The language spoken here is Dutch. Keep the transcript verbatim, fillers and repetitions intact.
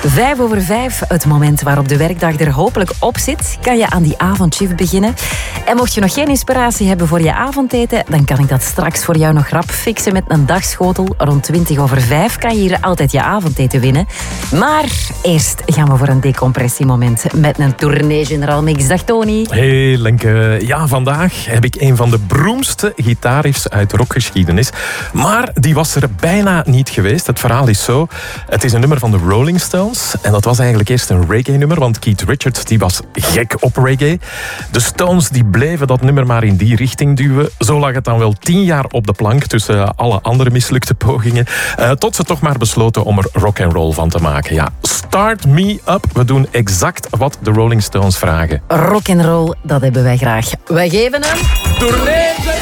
Vijf over vijf, het moment waarop de werkdag er hopelijk op zit, kan je aan die avondshift beginnen. En mocht je nog geen inspiratie hebben voor je avondeten, dan kan ik dat straks voor jou nog rap fixen met een dagschotel. Rond twintig over vijf kan je hier altijd je avondeten winnen. Maar eerst gaan we voor een decompressiemoment met een Tournee General Mix. Dag Tony. Hey Lenke. Ja, vandaag heb ik een van de beroemdste gitaarriffs uit rockgeschiedenis. Maar die was er bijna niet geweest. Het verhaal is zo. Het is een nummer van de Rolling Stones. En dat was eigenlijk eerst een reggae-nummer, want Keith Richards die was gek op reggae. De Stones die bleven dat nummer maar in die richting duwen. Zo lag het dan wel tien jaar op de plank tussen alle andere mislukte pogingen. Uh, tot ze toch maar besloten om er rock'n'roll van te maken. Ja, Start Me Up. We doen exact wat de Rolling Stones vragen. Rock'n'roll, dat hebben wij graag. Wij geven hem... Tournee!